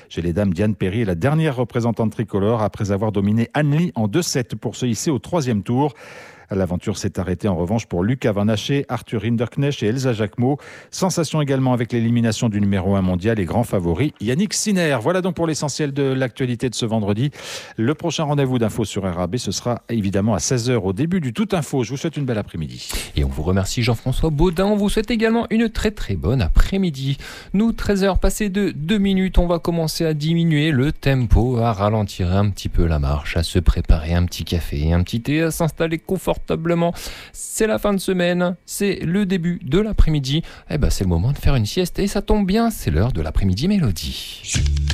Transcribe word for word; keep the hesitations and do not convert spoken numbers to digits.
Chez les dames, Diane Perry est la dernière représentante tricolore après avoir dominé Anne Lee en deux sept pour se hisser au troisième tour. L'aventure s'est arrêtée en revanche pour Luca Van Hache, Arthur Hinderknecht et Elsa Jacquemot. Sensation également avec l'élimination du numéro un mondial et grand favori Yannick Sinner. Voilà donc pour l'essentiel de l'actualité de ce vendredi. Le prochain rendez-vous d'infos sur R A B, ce sera évidemment à seize heures au début du Tout Info. Je vous souhaite une belle après-midi. Et on vous remercie Jean-François Baudin. On vous souhaite également une très très bonne après-midi. Nous, treize heures passées de deux minutes, on va commencer à diminuer le tempo, à ralentir un petit peu la marche, à se préparer un petit café, un petit thé, à s'installer confortablement. C'est la fin de semaine, c'est le début de l'après-midi. Eh ben, c'est le moment de faire une sieste et ça tombe bien, c'est l'heure de l'après-midi mélodie.